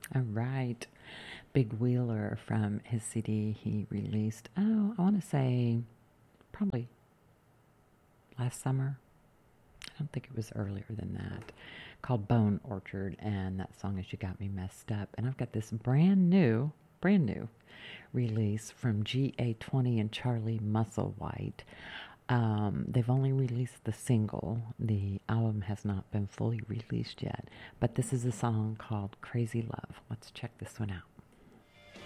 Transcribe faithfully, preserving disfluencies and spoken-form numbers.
All right. Big Wheeler from his C D he released, oh, I want to say probably last summer. I don't think it was earlier than that. Called Bone Orchard, and that song is You Got Me Messed Up. And I've got this brand new, brand new release from G A twenty and Charlie Musselwhite. Um, they've only released the single. The album has not been fully released yet. But this is a song called Crazy Love. Let's check this one out.